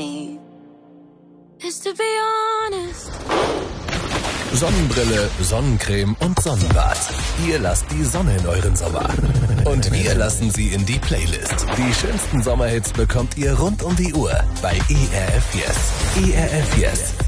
me is to be honest. Sonnenbrille, Sonnencreme und Sonnenbad. Ihr lasst die Sonne in euren Sommer. Und wir lassen sie in die Playlist. Die schönsten Sommerhits bekommt ihr rund um die Uhr bei ERF Yes. ERF Yes.